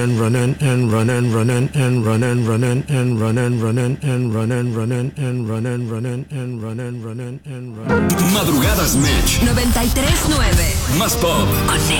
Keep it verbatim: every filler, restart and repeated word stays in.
and running and running running and running running and running running and running running and running running and running running and running. Madrugadas Mitch. noventa y tres nueve. Más pop. Océano.